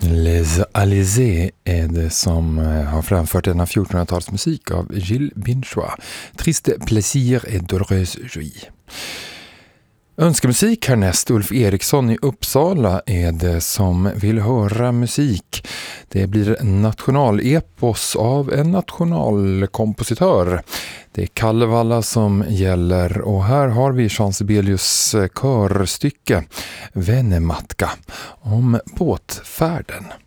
Les Alizés är det som har framfört denna 1400-talsmusik av Gilles Binchois. Triste plaisir et douloureuse joie. Önskemusik härnäst. Ulf Eriksson i Uppsala är det som vill höra musik. Det blir nationalepos av en nationalkompositör. Det är Kalevala som gäller och här har vi Jean Sibelius körstycke Venematka om båtfärden.